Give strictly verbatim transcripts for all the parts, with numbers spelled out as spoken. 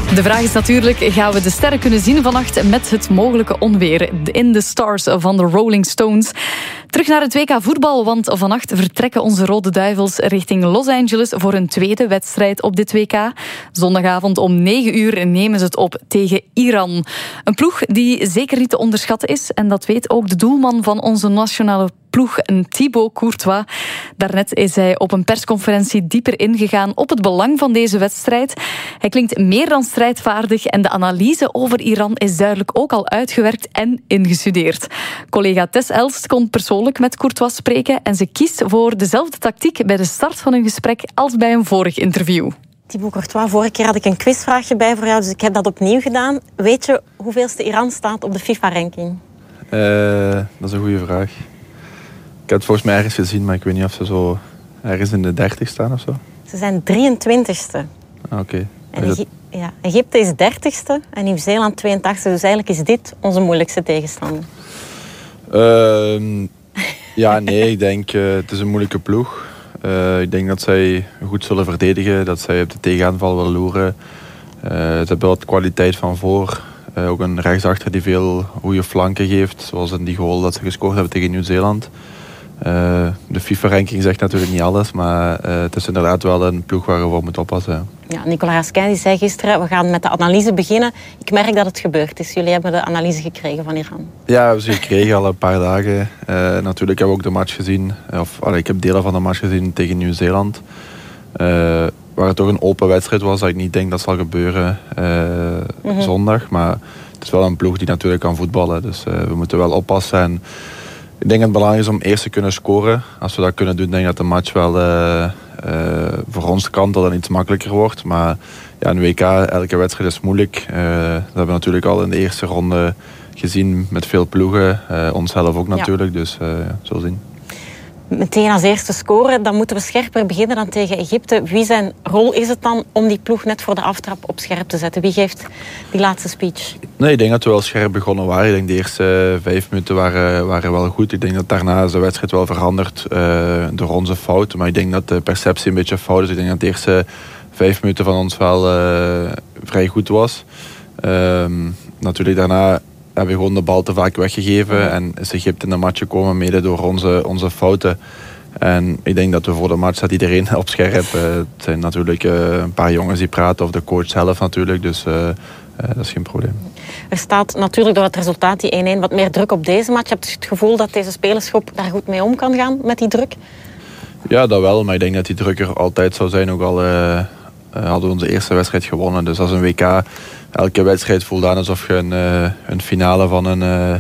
De vraag is natuurlijk, gaan we de sterren kunnen zien vannacht met het mogelijke onweer? In the Stars van de Rolling Stones. Terug naar het W K voetbal, want vannacht vertrekken onze Rode Duivels richting Los Angeles voor een tweede wedstrijd op dit W K. Zondagavond om negen uur nemen ze het op tegen Iran. Een ploeg die zeker niet te onderschatten is. En dat weet ook de doelman van onze nationale ploeg, Thibaut Courtois. Daarnet is hij op een persconferentie dieper ingegaan op het belang van deze wedstrijd. Hij klinkt meer dan strijdvaardig en de analyse over Iran is duidelijk ook al uitgewerkt en ingestudeerd. Collega Tess Elst kon persoonlijk met Courtois spreken en ze kiest voor dezelfde tactiek bij de start van een gesprek als bij een vorig interview. Thibaut Courtois, vorige keer had ik een quizvraagje bij voor jou, dus ik heb dat opnieuw gedaan. Weet je hoeveelste Iran staat op de FIFA-ranking? Uh, dat is een goede vraag. Ik heb het volgens mij ergens gezien, maar ik weet niet of ze zo ergens in de dertig staan of zo. Ze zijn drieëntwintigste. Ah, oké. En Egy- ja, Egypte is dertigste en Nieuw-Zeeland tweeëntachtigste. Dus eigenlijk is dit onze moeilijkste tegenstander. Uh, ja, nee, ik denk uh, het is een moeilijke ploeg. Uh, ik denk dat zij goed zullen verdedigen, dat zij op de tegenaanval willen loeren. Uh, ze hebben wat kwaliteit van voor. Uh, ook een rechtsachter die veel goede flanken geeft, zoals in die goal dat ze gescoord hebben tegen Nieuw-Zeeland. Uh, de FIFA-ranking zegt natuurlijk niet alles, maar uh, het is inderdaad wel een ploeg waar we voor moeten oppassen. Ja, Nicolas Raskin zei gisteren, we gaan met de analyse beginnen. Ik merk dat het gebeurd is. Jullie hebben de analyse gekregen van Iran. Ja, we hebben ze gekregen al een paar dagen. Uh, natuurlijk hebben we ook de match gezien, of allee, ik heb delen van de match gezien tegen Nieuw-Zeeland. Uh, waar het toch een open wedstrijd was, dat ik niet denk dat zal gebeuren uh, mm-hmm. zondag. Maar het is wel een ploeg die natuurlijk kan voetballen, dus uh, we moeten wel oppassen. En ik denk dat het belangrijk is om eerst te kunnen scoren. Als we dat kunnen doen, denk ik dat de match wel uh, uh, voor onze kant dan iets makkelijker wordt. Maar ja, een W K, elke wedstrijd is moeilijk. Uh, dat hebben we natuurlijk al in de eerste ronde gezien met veel ploegen. Uh, onszelf ook natuurlijk, ja. Dus uh, zo zien. Meteen als eerste scoren, dan moeten we scherper beginnen dan tegen Egypte. Wie zijn rol is het dan om die ploeg net voor de aftrap op scherp te zetten? Wie geeft die laatste speech? Nee, ik denk dat we wel scherp begonnen waren. Ik denk de eerste vijf minuten waren, waren wel goed. Ik denk dat daarna is de wedstrijd wel veranderd uh, door onze fout. Maar ik denk dat de perceptie een beetje fout is. Ik denk dat de eerste vijf minuten van ons wel uh, vrij goed was. Uh, natuurlijk daarna hebben we gewoon de bal te vaak weggegeven. En is Egypte in de match gekomen mede door onze, onze fouten. En ik denk dat we voor de match staat iedereen op scherp. Uh, het zijn natuurlijk uh, een paar jongens die praten, of de coach zelf natuurlijk. Dus uh, uh, dat is geen probleem. Er staat natuurlijk door het resultaat die één-één wat meer druk op deze match. Heb je het gevoel dat deze spelersgroep daar goed mee om kan gaan met die druk? Ja, dat wel. Maar ik denk dat die druk er altijd zou zijn. Ook al uh, uh, hadden we onze eerste wedstrijd gewonnen. Dus als een W K elke wedstrijd voelt aan alsof je een, uh, een finale van een, uh,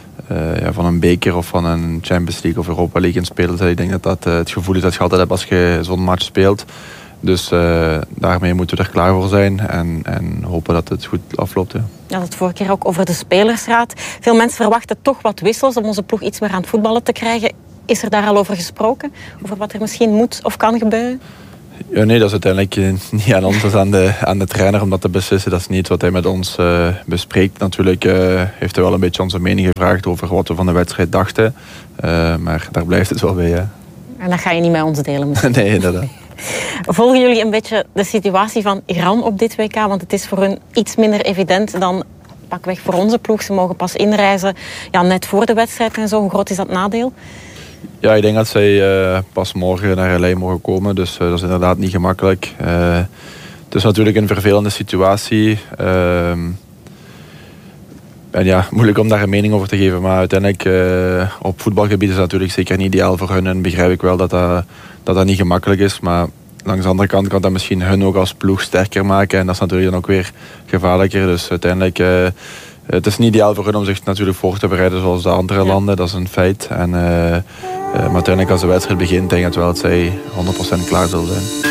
uh, ja, van een beker of van een Champions League of Europa League in speelt. Ik denk dat dat uh, het gevoel is dat je altijd hebt als je zo'n match speelt. Dus uh, daarmee moeten we er klaar voor zijn en, en hopen dat het goed afloopt. Ja. Je had het vorige keer ook over de spelersraad. Veel mensen verwachten toch wat wissels om onze ploeg iets meer aan het voetballen te krijgen. Is er daar al over gesproken? Over wat er misschien moet of kan gebeuren? Ja, nee, dat is uiteindelijk niet aan ons, dat is aan de, aan de trainer om dat te beslissen. Dat is niet wat hij met ons uh, bespreekt. Natuurlijk uh, heeft hij wel een beetje onze mening gevraagd over wat we van de wedstrijd dachten. Uh, maar daar blijft het wel bij, ja. En dat ga je niet met ons delen misschien? Nee, inderdaad. Volgen jullie een beetje de situatie van Iran op dit W K? Want het is voor hun iets minder evident dan pakweg voor onze ploeg. Ze mogen pas inreizen ja, net voor de wedstrijd en zo. Hoe groot is dat nadeel? Ja, ik denk dat zij uh, pas morgen naar L A mogen komen. Dus uh, dat is inderdaad niet gemakkelijk. Uh, het is natuurlijk een vervelende situatie. Uh, en ja, moeilijk om daar een mening over te geven. Maar uiteindelijk, uh, op voetbalgebied is dat natuurlijk zeker niet ideaal voor hun. En begrijp ik wel dat dat, dat dat niet gemakkelijk is. Maar langs de andere kant kan dat misschien hun ook als ploeg sterker maken. En dat is natuurlijk dan ook weer gevaarlijker. Dus uiteindelijk... Uh, het is niet ideaal voor hun om zich natuurlijk voor te bereiden zoals de andere ja. landen. Dat is een feit. En, uh, uh, maar uiteindelijk als de wedstrijd begint, denk ik wel dat zij honderd procent klaar zullen zijn.